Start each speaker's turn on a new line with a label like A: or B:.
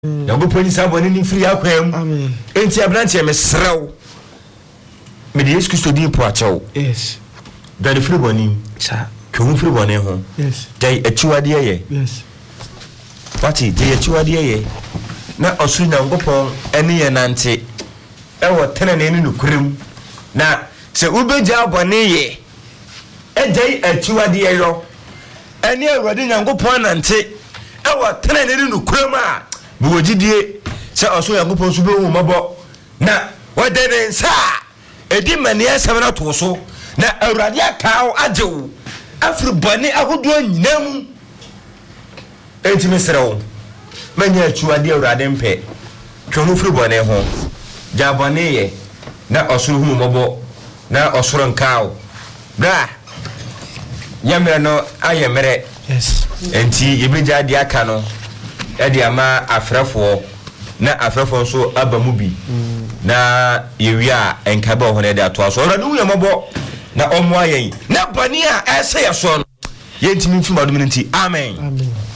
A: na go poni saboni ni free akwam enti abranche me srew me de Yesu Kristo din po achew
B: yes
A: da de free boni
B: sa
A: ko free boni ho
B: yes
A: dai achiwade ye
B: yes
A: pati dai achiwade ye na osu na ngopon ene ye nante e wo tenene ni nukurem na se ubeja boni ye e dai achiwade ye yo ene awade nyangopon nante e wo tenene ni nukurem a buwojidie se oso yangopon so be wo mabo na wadene nsa edi mane asem to so na awurade akaw ajew afri bone ahodo nyinam enti mesrew manya achuade awurade mpe twono fri bone ho jabone ye na osoro hu mabo na osoro nkaw bra yamre no ayemre
B: yes
A: enti yebeja de aka no edi ama afrefo na afrefo so abamu bi na yewia enkaba ho na de ato aso ora du yamabo na omo ayen na bani a ese yeso no yentimi mfima do minti amen